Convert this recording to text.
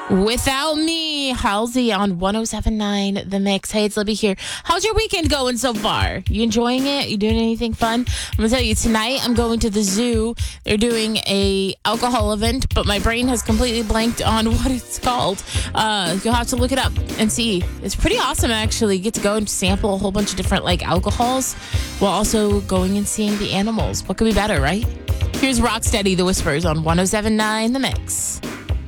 Without Me, Halsey on 107.9 The Mix. Hey, it's Libby here. How's your weekend going so far? You enjoying it? You doing anything fun? I'm going to tell you, tonight I'm going to the zoo. They're doing a alcohol event, but my brain has completely blanked on what it's called. You'll have to look it up and see. It's pretty awesome, actually. You get to go and sample a whole bunch of different alcohols while also going and seeing the animals. What could be better, right? Here's Rocksteady, The Whispers on 107.9 The Mix.